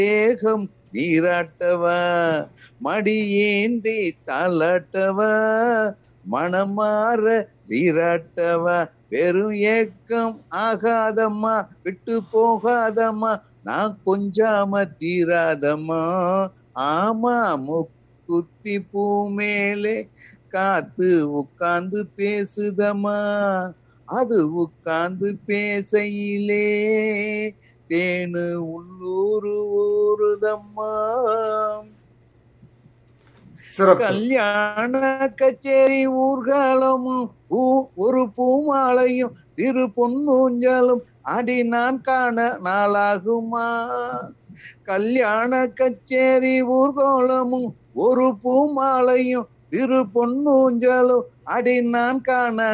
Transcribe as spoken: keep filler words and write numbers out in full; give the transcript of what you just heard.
தேகம் நீராட்டவா மடியேந்தி தாளாட்டவா மனமாற சீராட்டவா வெறும் ஏக்கம் ஆகாதம்மா விட்டு போகாதம்மா நான் கொஞ்சாம தீராதம்மா ஆமா முக்குத்தி பூ மேலே காத்து உட்கார்ந்து பேசுதம்மா அது உட்கார்ந்து பேசையிலே தேனு உள்ளூரு ஊருதம்மா சிறப்பு. கல்யாண கச்சேரி ஊர்காலமும் பூ ஒரு பூமாலையும் திரு பொன்னூஞ்சலும் அடி நான் காண நாளாகுமா கல்யாண கச்சேரி ஊர்கோலமும் ஒரு பூமாலையும் திரு பொன்னூஞ்சலும் அடி நான் காண